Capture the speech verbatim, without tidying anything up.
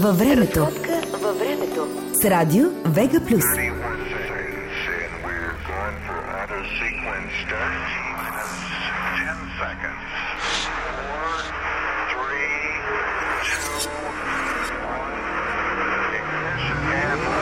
във времето. Разходка във времето. С радио Вега Плюс. thirty-one seconds, and we're going for auto sequence start.